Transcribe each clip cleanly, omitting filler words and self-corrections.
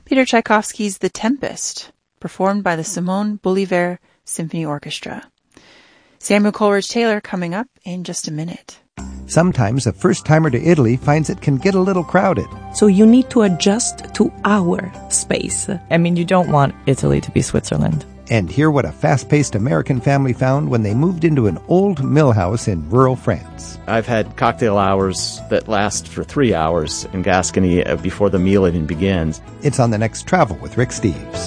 Peter Tchaikovsky's The Tempest, performed by the Simone Bolivar Symphony Orchestra. Samuel Coleridge Taylor coming up in just a minute. Sometimes a first-timer to Italy finds it can get a little crowded. So you need to adjust to our space. I mean, you don't want Italy to be Switzerland. And hear what a fast-paced American family found when they moved into an old mill house in rural France. I've had cocktail hours that last for 3 hours in Gascony before the meal even begins. It's on the next Travel with Rick Steves.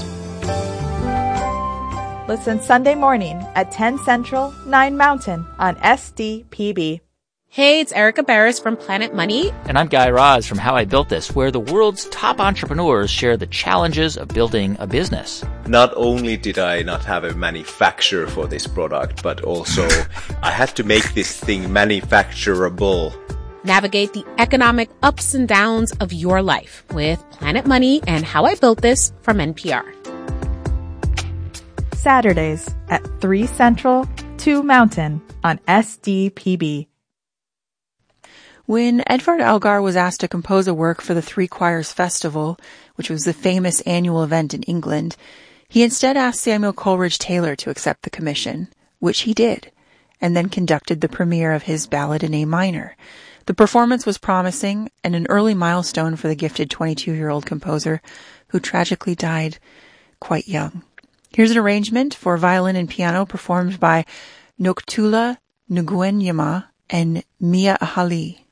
Listen Sunday morning at 10 Central, 9 Mountain on SDPB. Hey, it's Erica Barris from Planet Money. And I'm Guy Raz from How I Built This, where the world's top entrepreneurs share the challenges of building a business. Not only did I not have a manufacturer for this product, but also I had to make this thing manufacturable. Navigate the economic ups and downs of your life with Planet Money and How I Built This from NPR. Saturdays at 3 Central, 2 Mountain on SDPB. When Edvard Elgar was asked to compose a work for the Three Choirs Festival, which was the famous annual event in England, he instead asked Samuel Coleridge Taylor to accept the commission, which he did, and then conducted the premiere of his ballad in A minor. The performance was promising and an early milestone for the gifted 22-year-old composer who tragically died quite young. Here's an arrangement for violin and piano performed by Noktula Nguyen Yama and Mia Ahali.